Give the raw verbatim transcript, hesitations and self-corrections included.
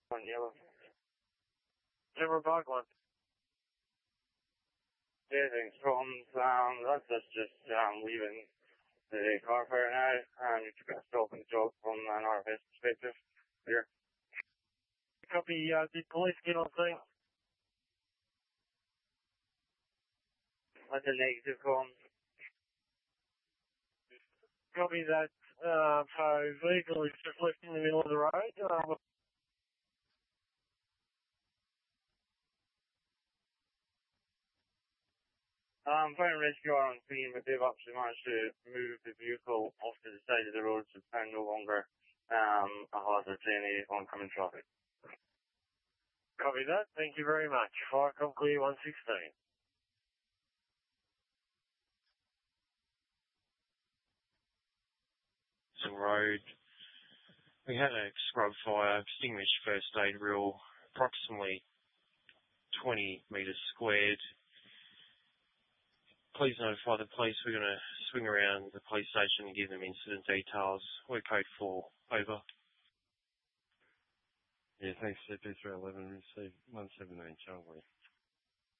One yellow. Zebra Park one. Yeah, thanks, Collins. Um, that's us just um, leaving the car fire now, and you've got to stop and jog from an R F S perspective. Here. Copy, uh, did police get on scene? That's a negative, Collins. Copy that. Uh, so vehicle is just left in the middle of the road. Uh, Um, fire and rescue are on scene, but they've actually managed to move the vehicle off to the side of the road, so it's now no longer um, a hazard to any oncoming traffic. Copy that. Thank you very much. Firecom clear one sixteen. Some road. We had a scrub fire, extinguished first aid rule, approximately twenty metres squared. Please notify the police. We're going to swing around the police station and give them incident details. We're code four. Over. Yeah, thanks, C P three eleven, received one seventeen Charlie.